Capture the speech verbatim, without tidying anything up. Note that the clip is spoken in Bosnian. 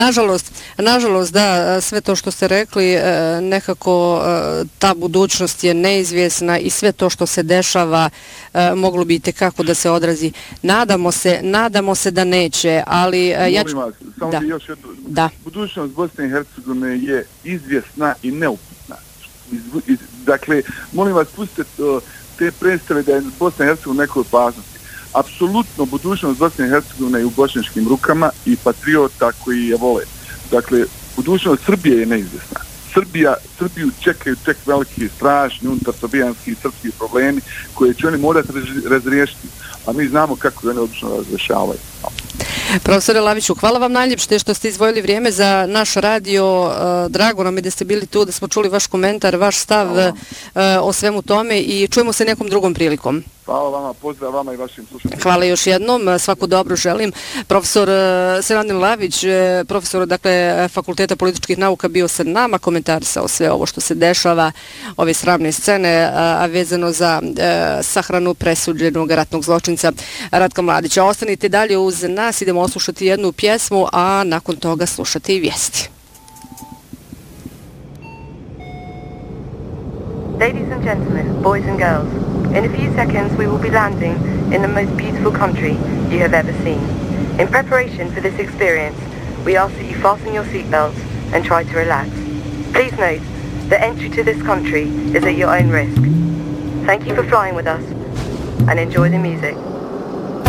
Nažalost, nažalost da, sve to što ste rekli, nekako ta budućnost je neizvjesna i sve to što se dešava moglo bi itekako da se odrazi. Nadamo se, nadamo se da neće, ali ja ću... Vas, samo da. bi još jedno. Da. Budućnost Bosne i Hercegovine je izvjesna i neupitna. Iz, iz, dakle, molim vas, pustite te predstave da je Bosna i Hercegovina nekoj opasnosti. Apsolutno budućnost Bosne i Hercegovine je u bošnjačkim rukama i patriota koji je vole. Dakle, budućnost Srbije je neizvjesna. Srbija, Srbiju čekaju tek veliki, strašni, unutarsobijanski i srpski problemi koje će oni morati razriješiti. A mi znamo kako oni odlično razrešavaju. Profesore Laviću, hvala vam najljepše što ste izdvojili vrijeme za naš radio. Drago nam je da ste bili tu, da smo čuli vaš komentar, vaš stav o svemu tome i čujemo se nekom drugom prilikom. Hvala vama, pozdrav vama i vašim slušanjima. Hvala još jednom, svako dobro želim. Profesor Senadin Lavić, profesor dakle, Fakulteta političkih nauka bio sa nama, komentarisao sve ovo što se dešava, ove sramne scene, a vezano za sahranu presuđenog ratnog zločinca Ratka Mladića. Ostanite dalje uz nas, idemo oslušati jednu pjesmu, a nakon toga slušati i vijesti. Ladies and gentlemen, boys and girls, in a few seconds we will be landing in the most beautiful country you have ever seen. In preparation for this experience, we ask that you fasten your seatbelts and try to relax. Please note that entry to this country is at your own risk. Thank you for flying with us and enjoy the music.